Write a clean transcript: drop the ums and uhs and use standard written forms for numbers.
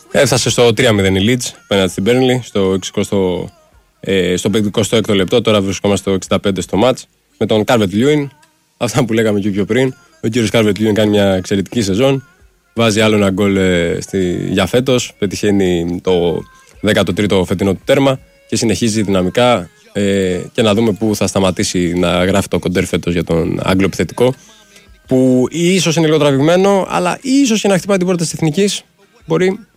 Έφτασε στο 3-0 η Leeds απέναντι στην Burnley στο 56ο λεπτό. Τώρα βρισκόμαστε στο 65 στο μάτς με τον Calvert Lewin. Αυτά που λέγαμε και πιο πριν. Ο κύριος Calvert Lewin κάνει μια εξαιρετική σεζόν. Βάζει άλλο ένα γκολ για φέτος. Πετυχαίνει το 13ο φετινό του τέρμα και συνεχίζει δυναμικά. Και να δούμε πού θα σταματήσει να γράφει το κοντέρ φέτος για τον Άγγλο επιθετικό. Που ίσως είναι λίγο τραβηγμένο, αλλά ίσως και να χτυπάει την πόρτα της Εθνικής. Μπορεί.